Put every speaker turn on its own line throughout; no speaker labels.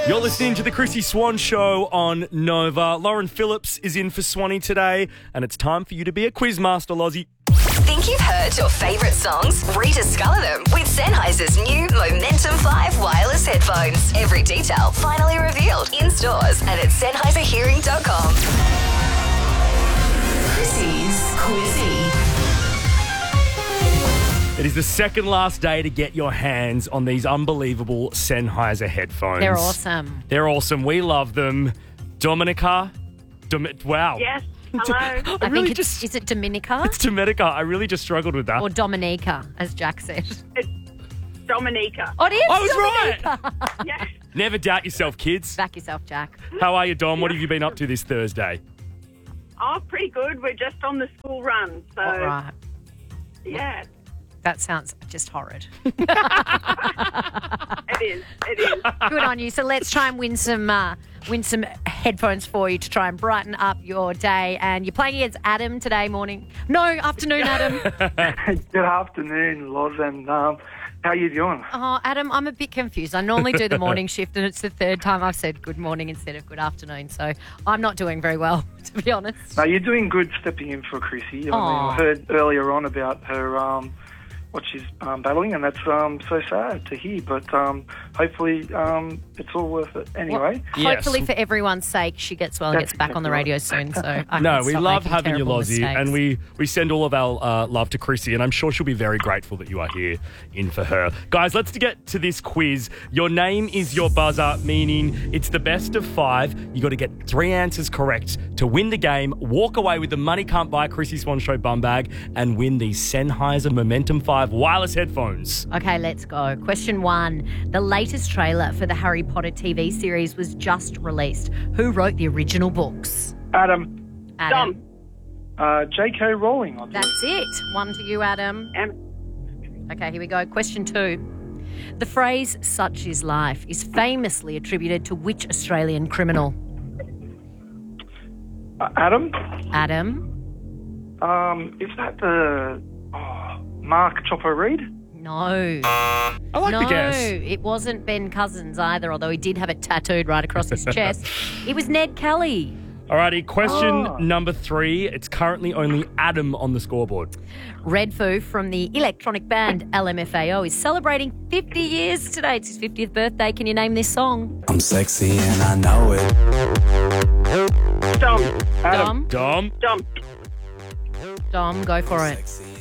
You're listening to the Chrissy Swan Show on Nova. Lauren Phillips is in for Swanee today, and it's time for you to be a quizmaster, Lozzie.
Think you've heard your favourite songs? Rediscover them with Sennheiser's new Momentum 5 wireless headphones. Every detail finally revealed in stores and at SennheiserHearing.com. Chrissy's Quizzy.
It is the second last day to get your hands on these unbelievable Sennheiser headphones.
They're awesome.
They're awesome. We love them. Dominica? Wow.
Yes. Hello.
I think is it Dominica?
It's Dominica. I really just struggled with that.
Or Dominica, as Jack said.
It's Dominica.
Oh, it is
I was
Dominica.
right.
Yes.
Never doubt yourself, kids.
Back yourself, Jack.
How are you, Dom? What have you been up to this Thursday?
Oh, pretty good. We're just on the school run. So,
All right.
yeah,
That sounds just horrid.
it is. It is.
Good on you. So let's try and win some headphones for you to try and brighten up your day. And you're playing against Adam today morning. No, afternoon, Adam.
Good afternoon, Loz, and how you doing?
Oh, Adam, I'm a bit confused. I normally do the morning shift, and it's the third time I've said good morning instead of good afternoon. So I'm not doing very well, to be honest.
No, you're doing good stepping in for Chrissy. I mean, I heard earlier on about her what she's battling, and that's so sad to hear. But hopefully it's all worth it anyway.
Yes.
Hopefully, for everyone's sake, she gets well and gets back on the radio soon. So
We love having you, Lozzie, and we send all of our love to Chrissy, and I'm sure she'll be very grateful that you are here in for her. Guys, let's get to this quiz. Your name is your buzzer, meaning it's the best of 5. You got to get 3 answers correct to win the game, walk away with the Money Can't Buy Chrissy Swan Show bum bag, and win these Sennheiser Momentum 5 wireless headphones.
Okay, let's go. Question 1. The latest trailer for the Harry Potter TV series was just released. Who wrote the original books?
Adam,
Adam.
J.K. Rowling. I believe.
That's it. 1 to you, Adam. Okay, here we go. Question 2. The phrase "such is life" is famously attributed to which Australian criminal?
Adam,
Adam?
is that the Mark Chopper Reed?
No.
I like the guess.
It wasn't Ben Cousins either, although he did have it tattooed right across his chest. It was Ned Kelly.
Alrighty, question number 3. It's currently only Adam on the scoreboard.
Red Foo from the electronic band LMFAO is celebrating 50 years today. It's his 50th birthday. Can you name this song?
I'm sexy and I know it.
Dom.
Adam.
Dom?
Dom, go for it.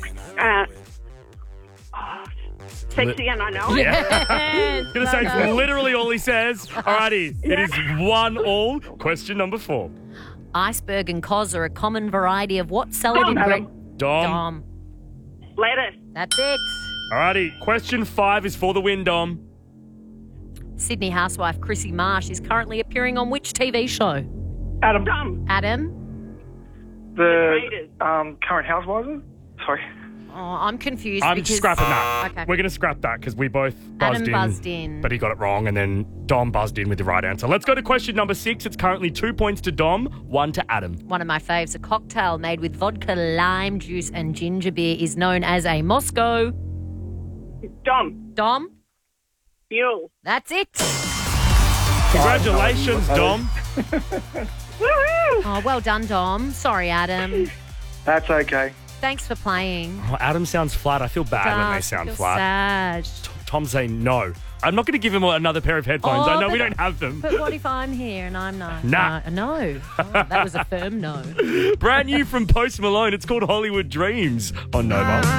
Sexy and I know.
Yeah. Gonna say it's literally all he says. Alrighty, it is 1-1. Question number 4.
Iceberg and cos are a common variety of what salad
Dom.
ingredient?
Dom.
Lettuce.
That's it.
Alrighty, question 5 is for the win, Dom.
Sydney housewife Chrissy Marsh is currently appearing on which TV show?
Adam.
Dom.
Adam?
The
Raiders.
current housewives? Sorry.
Oh, I'm confused
I'm
because...
scrapping that.
Okay.
We're going to scrap that because we both
Adam buzzed in.
But he got it wrong, and then Dom buzzed in with the right answer. Let's go to question number 6. It's currently 2 points to Dom, 1 to Adam.
One of my faves, a cocktail made with vodka, lime juice and ginger beer is known as a Moscow...
Dom.
Dom?
Mule.
That's it.
Congratulations, Dom.
Woohoo!
Oh, well done, Dom. Sorry, Adam.
That's okay.
Thanks for playing.
Oh, Adam sounds flat. I feel bad when they sound
Feel
flat.
sad.
Tom's saying no. I'm not going to give him another pair of headphones.
Oh,
I know we
but-
don't have them.
But what if I'm here and I'm not?
Nah.
No. Oh, that was a firm no.
Brand new from Post Malone. It's called Hollywood Dreams on Nova.